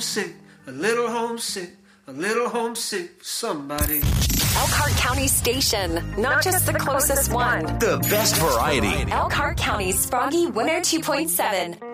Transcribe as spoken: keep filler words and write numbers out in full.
homesick, a little homesick, a little homesick for somebody. Elkhart County Station, not just the closest one. The best variety. Elkhart County's Froggy one oh two point seven.